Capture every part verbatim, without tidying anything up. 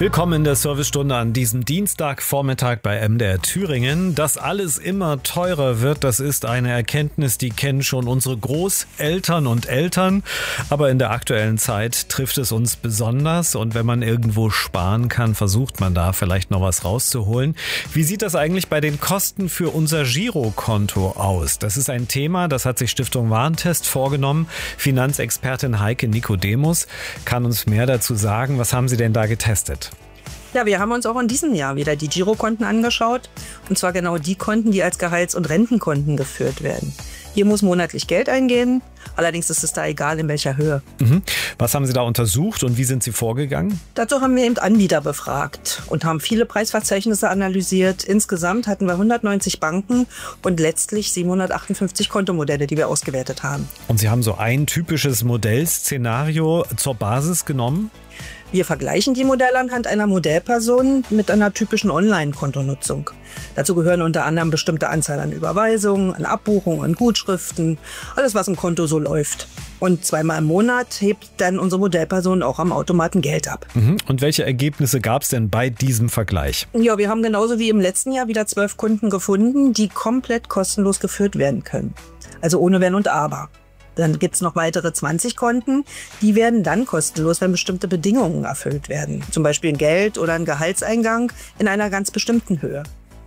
Willkommen in der Servicestunde an diesem Dienstagvormittag bei M D R Thüringen. Dass alles immer teurer wird, das ist eine Erkenntnis, die kennen schon unsere Großeltern und Eltern. Aber in der aktuellen Zeit trifft es uns besonders. Und wenn man irgendwo sparen kann, versucht man da vielleicht noch was rauszuholen. Wie sieht das eigentlich bei den Kosten für unser Girokonto aus? Das ist ein Thema, das hat sich Stiftung Warentest vorgenommen. Finanzexpertin Heike Nikodemus kann uns mehr dazu sagen. Was haben Sie denn da getestet? Ja, wir haben uns auch in diesem Jahr wieder die Girokonten angeschaut. Und zwar genau die Konten, die als Gehalts- und Rentenkonten geführt werden. Hier muss monatlich Geld eingehen. Allerdings ist es da egal, in welcher Höhe. Mhm. Was haben Sie da untersucht und wie sind Sie vorgegangen? Dazu haben wir eben Anbieter befragt und haben viele Preisverzeichnisse analysiert. Insgesamt hatten wir hundertneunzig Banken und letztlich siebenhundertachtundfünfzig Kontomodelle, die wir ausgewertet haben. Und Sie haben so ein typisches Modellszenario zur Basis genommen? Wir vergleichen die Modelle anhand einer Modellperson mit einer typischen Online-Kontonutzung. Dazu gehören unter anderem bestimmte Anzahl an Überweisungen, an Abbuchungen, an Gutschriften, alles was im Konto so läuft. Und zweimal im Monat hebt dann unsere Modellperson auch am Automaten Geld ab. Mhm. Und welche Ergebnisse gab es denn bei diesem Vergleich? Ja, wir haben genauso wie im letzten Jahr wieder zwölf Kunden gefunden, die komplett kostenlos geführt werden können. Also ohne Wenn und Aber. Dann gibt es noch weitere zwanzig Konten, die werden dann kostenlos, wenn bestimmte Bedingungen erfüllt werden. Zum Beispiel ein Geld- oder ein Gehaltseingang in einer ganz bestimmten Höhe.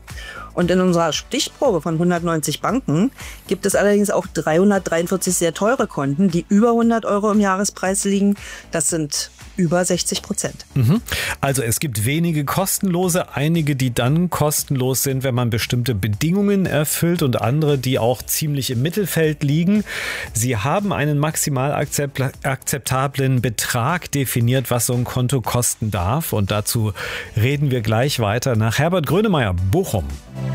Und in unserer Stichprobe von hundertneunzig Banken gibt es allerdings auch dreihundertdreiundvierzig sehr teure Konten, die über hundert Euro im Jahrespreis liegen. Das sind über sechzig Prozent. Mhm. Also es gibt wenige kostenlose, einige, die dann kostenlos sind, wenn man bestimmte Bedingungen erfüllt und andere, die auch ziemlich im Mittelfeld liegen. Sie haben einen maximal akzeptablen Betrag definiert, was so ein Konto kosten darf. Und dazu reden wir gleich weiter nach Herbert Grönemeyer, Bochum.